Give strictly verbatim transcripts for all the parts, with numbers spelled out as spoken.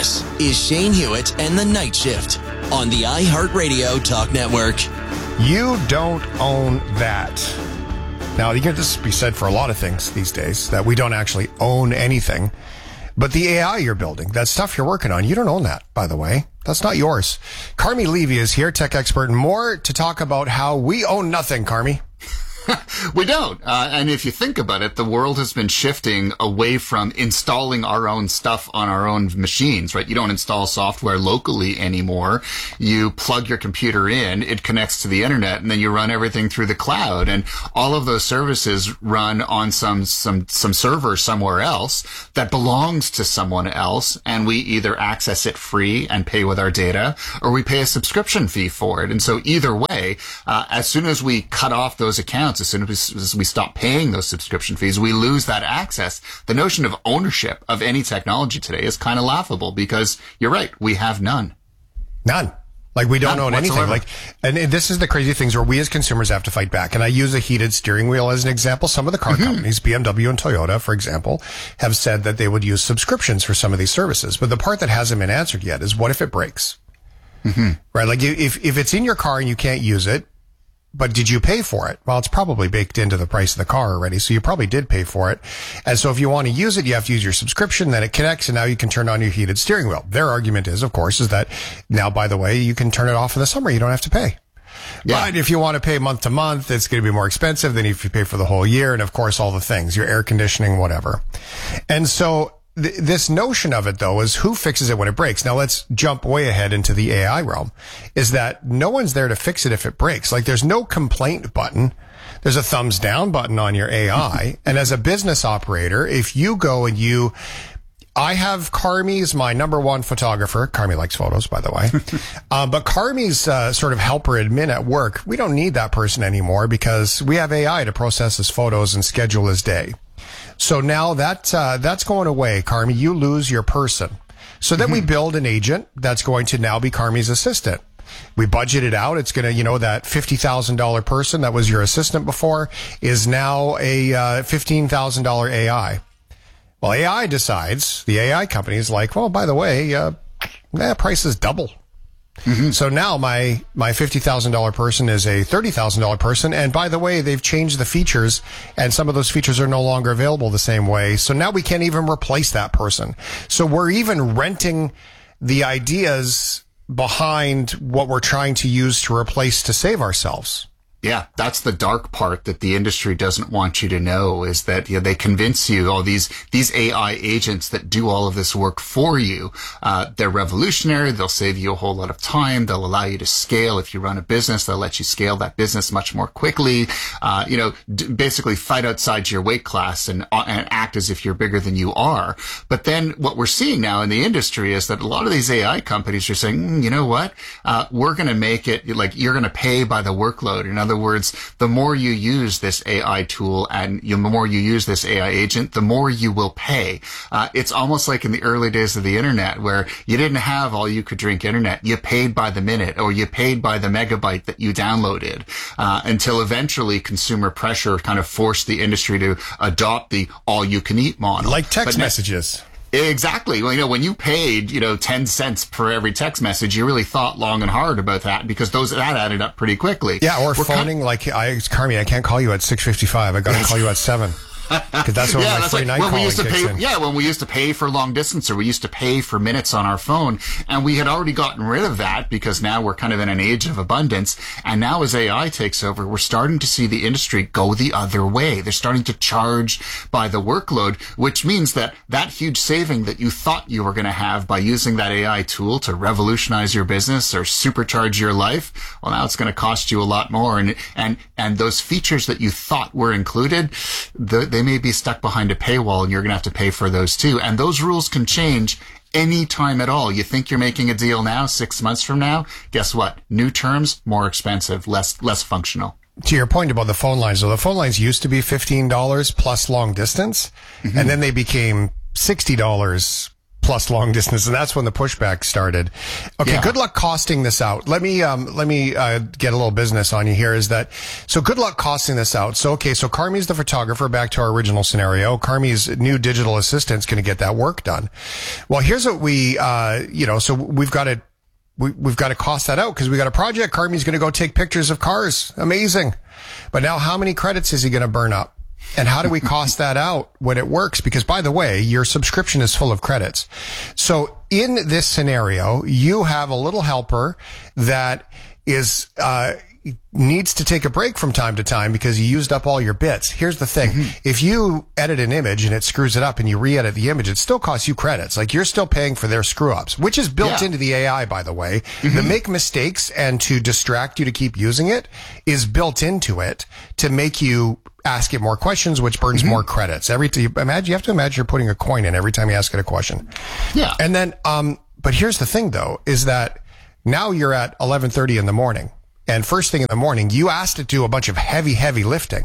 This is Shane Hewitt and the Night Shift on the iHeartRadio Talk Network. You don't own that. Now, you can just be said for a lot of things these days, that we don't actually own anything. But the A I you're building, that stuff you're working on, you don't own that, by the way. That's not yours. Carmi Levy is here, tech expert, and more to talk about how we own nothing, Carmi. We don't. Uh, and if you think about it, the world has been shifting away from installing our own stuff on our own machines, right? You don't install software locally anymore. You plug your computer in, it connects to the internet, and then you run everything through the cloud. And all of those services run on some, some, some server somewhere else that belongs to someone else. And we either access it free and pay with our data, or we pay a subscription fee for it. And so either way, uh, as soon as we cut off those accounts, as soon as we stop paying those subscription fees, we lose that access. The notion of ownership of any technology today is kind of laughable because you're right, we have none. None. Like we don't None own whatsoever. anything. Like, and this is the crazy things where we as consumers have to fight back. And I use a heated steering wheel as an example. Some of the car mm-hmm. companies, B M W and Toyota, for example, have said that they would use subscriptions for some of these services. But the part that hasn't been answered yet is what if it breaks? Mm-hmm. Right? Like if, if it's in your car and you can't use it, but did you pay for it? Well, it's probably baked into the price of the car already, so you probably did pay for it. And so if you want to use it, you have to use your subscription, then it connects, and now you can turn on your heated steering wheel. Their argument is, of course, is that now, by the way, you can turn it off in the summer. You don't have to pay. Yeah. But if you want to pay month to month, it's going to be more expensive than if you pay for the whole year. And, of course, all the things, your air conditioning, whatever. And so th- this notion of it, though, is who fixes it when it breaks. Now, let's jump way ahead into the A I realm, is that no one's there to fix it if it breaks. Like, there's no complaint button. There's a thumbs down button on your A I. And as a business operator, if you go and you, I have Carmi's my number one photographer. Carmi likes photos, by the way. uh, but Carmi's uh, sort of helper admin at work, we don't need that person anymore because we have A I to process his photos and schedule his day. So now that, uh, that's going away, Carmi. You lose your person. So then mm-hmm. we build an agent that's going to now be Carmi's assistant. We budget it out. It's going to, you know, that fifty thousand dollars person that was your assistant before is now a uh, fifteen thousand dollars A I. Well, A I decides, the A I company is like, well, by the way, uh, that price is double. Mm-hmm. So now my, my fifty thousand dollars person is a thirty thousand dollars person. And by the way, they've changed the features and some of those features are no longer available the same way. So now we can't even replace that person. So we're even renting the ideas behind what we're trying to use to replace to save ourselves. Yeah, that's the dark part that the industry doesn't want you to know, is that, you know, they convince you, oh, these, these A I agents that do all of this work for you, uh, they're revolutionary. They'll save you a whole lot of time. They'll allow you to scale. If you run a business, they'll let you scale that business much more quickly. Uh, you know, d- basically fight outside your weight class and, uh, and act as if you're bigger than you are. But then what we're seeing now in the industry is that a lot of these A I companies are saying, mm, you know what? Uh, we're going to make it like you're going to pay by the workload. In other words, the more you use this A I tool and the more you use this A I agent, the more you will pay. Uh, it's almost like in the early days of the internet where you didn't have all you could drink internet. You paid by the minute or you paid by the megabyte that you downloaded, uh, until eventually consumer pressure kind of forced the industry to adopt the all you can eat model. Like text But messages. Ne- Exactly. Well, you know, when you paid, you know, ten cents per every text message, you really thought long and hard about that because those, that added up pretty quickly. Yeah. Or We're phoning kind- like, I, Carmi, I can't call you at six fifty-five. I got to call you at seven. Because that's when yeah, my that's free like night when we calling used to kicks pay. in. Yeah, when we used to pay for long distance, or we used to pay for minutes on our phone, and we had already gotten rid of that because now we're kind of in an age of abundance. And now, as A I takes over, we're starting to see the industry go the other way. They're starting to charge by the workload, which means that that huge saving that you thought you were going to have by using that A I tool to revolutionize your business or supercharge your life, well, now it's going to cost you a lot more. And and and those features that you thought were included, the, they may be stuck behind a paywall, and you're going to have to pay for those too. And those rules can change any time at all. You think you're making a deal now, six months from now, guess what? New terms, more expensive, less less functional. To your point about the phone lines, so the phone lines used to be fifteen dollars plus long distance, mm-hmm. and then they became sixty dollars plus long distance, and that's when the pushback started. Okay, Yeah. good luck costing this out. Let me um let me uh, get a little business on you here. Is that so? Good luck costing this out. So okay, so Carmi's the photographer. Back to our original scenario, Carmi's new digital assistant's going to get that work done. Well, here's what we uh you know so we've got to we, we've got to cost that out because we got a project. Carmi's going to go take pictures of cars. Amazing, but now how many credits is he going to burn up? And how do we cost that out when it works? Because by the way, your subscription is full of credits. So in this scenario, you have a little helper that is, uh, needs to take a break from time to time because you used up all your bits. Here's the thing. Mm-hmm. If you edit an image and it screws it up and you re-edit the image, it still costs you credits. Like you're still paying for their screw ups, which is built yeah. into the A I, by the way. Mm-hmm. The make mistakes and to distract you to keep using it is built into it to make you ask it more questions, which burns mm-hmm. more credits. Every time you imagine, you have to imagine you're putting a coin in every time you ask it a question. Yeah. And then, um, but here's the thing though, is that now you're at eleven thirty in the morning. And first thing in the morning, you asked it to do a bunch of heavy, heavy lifting.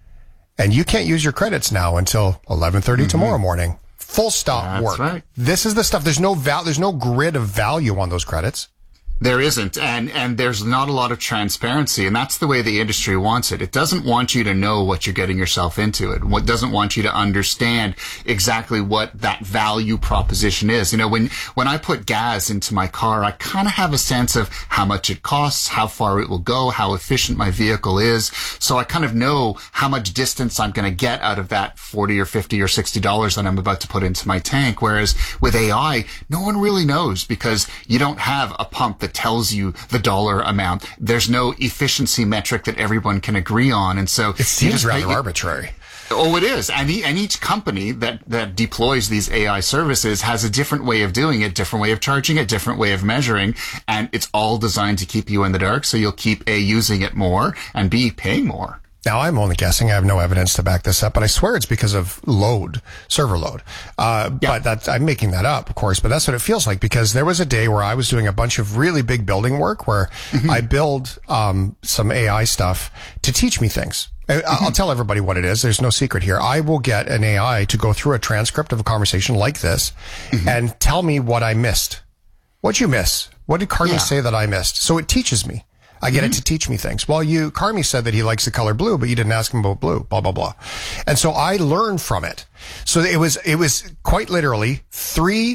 And you can't use your credits now until eleven thirty mm-hmm. tomorrow morning. Full stop That's work. Right. This is the stuff. There's no val- there's no grid of value on those credits. There isn't, and, and there's not a lot of transparency, and that's the way the industry wants it. It doesn't want you to know what you're getting yourself into. It what doesn't want you to understand exactly what that value proposition is. You know, when, when I put gas into my car, I kind of have a sense of how much it costs, how far it will go, how efficient my vehicle is. So I kind of know how much distance I'm going to get out of that forty or fifty or sixty dollars that I'm about to put into my tank. Whereas with A I, no one really knows because you don't have a pump that tells you the dollar amount. There's no efficiency metric that everyone can agree on. And so it seems rather pay, arbitrary. Oh, it is. And, e- and each company that, that deploys these A I services has a different way of doing it, different way of charging it, different way of measuring. And it's all designed to keep you in the dark. So you'll keep A, using it more, and B, paying more. Now, I'm only guessing. I have no evidence to back this up, but I swear it's because of load, server load. Uh, yeah. But that's, I'm making that up, of course, but that's what it feels like because there was a day where I was doing a bunch of really big building work where mm-hmm. I build, um, some A I stuff to teach me things. I, mm-hmm. I'll tell everybody what it is. There's no secret here. I will get an A I to go through a transcript of a conversation like this mm-hmm. and tell me what I missed. What'd you miss? What did Carmi yeah. say that I missed? So it teaches me. I get mm-hmm. it to teach me things. Well, you, Carmi said that he likes the color blue, but you didn't ask him about blue, blah, blah, blah. And so I learned from it. So it was, it was quite literally three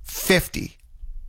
fifty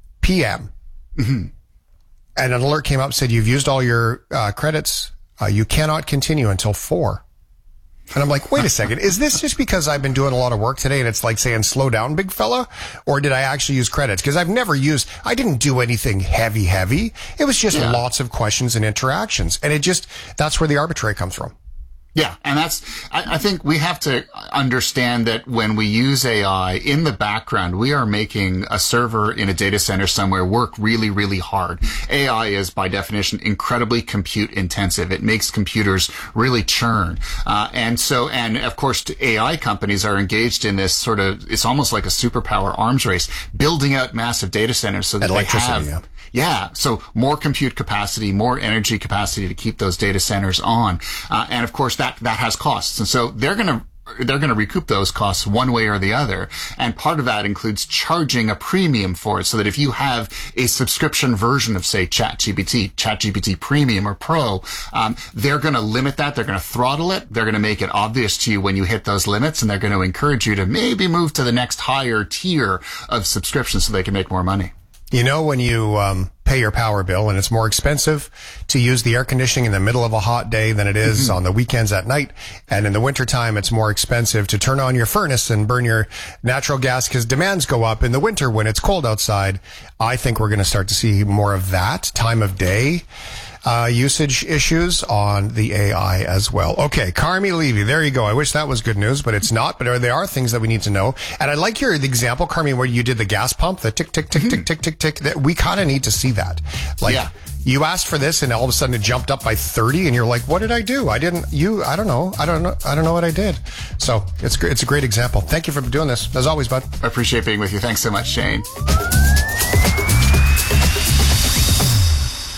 p.m. Mm-hmm. And an alert came up, said, you've used all your uh, credits. Uh, you cannot continue until four. And I'm like, wait a second. Is this just because I've been doing a lot of work today and it's like saying, slow down, big fella? Or did I actually use credits? Because I've never used, I didn't do anything heavy, heavy. It was just yeah. lots of questions and interactions. And it just, that's where the arbitrary comes from. Yeah, and that's, I, I think we have to understand that when we use A I in the background, we are making a server in a data center somewhere work really, really hard. A I is by definition incredibly compute intensive. It makes computers really churn. Uh, and so, and of course, A I companies are engaged in this sort of, it's almost like a superpower arms race, building out massive data centers so that they have, yeah. Yeah, so more compute capacity, more energy capacity to keep those data centers on, uh, and of course that that has costs, and so they're going to they're going to recoup those costs one way or the other, and part of that includes charging a premium for it, so that if you have a subscription version of, say, ChatGPT, ChatGPT Premium or Pro, um, they're going to limit that, they're going to throttle it, they're going to make it obvious to you when you hit those limits, and they're going to encourage you to maybe move to the next higher tier of subscription so they can make more money. You know, when you um, pay your power bill and it's more expensive to use the air conditioning in the middle of a hot day than it is mm-hmm. on the weekends at night. And in the wintertime, it's more expensive to turn on your furnace and burn your natural gas because demands go up in the winter when it's cold outside. I think we're going to start to see more of that time of day uh, usage issues on the A I as well. Okay, Carmi Levy, there you go. I wish that was good news, but it's not. But there are things that we need to know. And I like your the example, Carmi, where you did the gas pump, the tick, tick, tick, mm-hmm. tick, tick, tick, tick. That we kind of need to see that. Like, yeah. You asked for this, and all of a sudden it jumped up by thirty, and you're like, "What did I do? I didn't. You? I don't know. I don't know. I don't know what I did." So it's it's a great example. Thank you for doing this, as always, bud. I appreciate being with you. Thanks so much, Shane.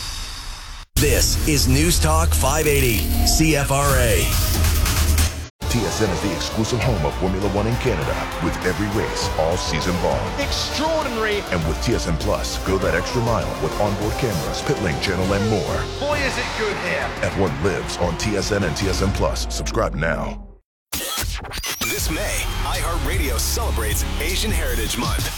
This is News Talk five eighty C F R A. T S N is the exclusive home of Formula One in Canada, with every race all season long. Extraordinary! And with T S N Plus, go that extra mile with onboard cameras, pit lane channel, and more. Boy, is it good here! F one lives on T S N and T S N Plus. Subscribe now. This May, iHeartRadio celebrates Asian Heritage Month.